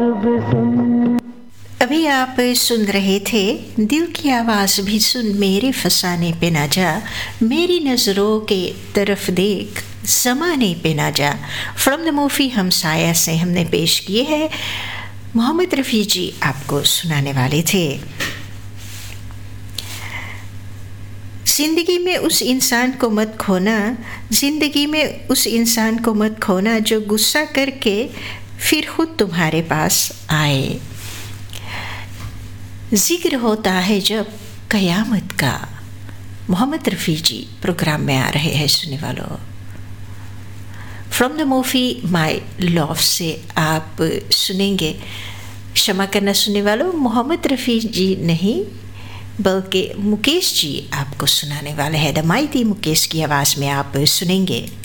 अभी आप सुन रहे थे दिल की आवाज़ भी सुन मेरे फसाने पे ना जा, मेरी नज़रों के तरफ देख ज़माने पे ना जा। फ्रॉम द मूवी हमसाया से हमने पेश किए हैं। मोहम्मद रफ़ी जी आपको सुनाने वाले थे। ज़िंदगी में उस इंसान को मत खोना, ज़िंदगी में उस इंसान को मत खोना जो गुस्सा करके फिर खुद तुम्हारे पास आए। जिक्र होता है जब क़यामत का। मोहम्मद रफ़ी जी प्रोग्राम में आ रहे हैं सुनने वालों। From the movie my love से आप सुनेंगे, क्षमा करना सुनने वालों, मोहम्मद रफ़ी जी नहीं बल्कि मुकेश जी आपको सुनाने वाले हैं। द माइटी मुकेश की आवाज़ में आप सुनेंगे।